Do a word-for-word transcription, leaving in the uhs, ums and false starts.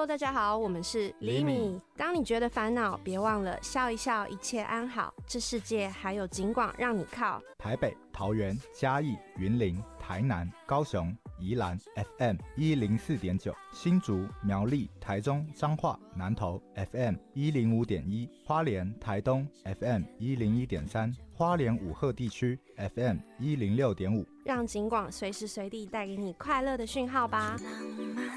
大家好，我们是厘米。当你觉得烦恼，别忘了笑一笑，一切安好。这世界还有警广让你靠。 台北、桃园、嘉义、云林、台南、高雄、宜兰 F M 一零四点九，新竹、苗栗、台中、彰化、南投 F M 一零五点一，花莲、台东 F M 一零一点三，花莲武鹤地区 F M 一零六点五。 让警广随时随地带给你快乐的讯号吧。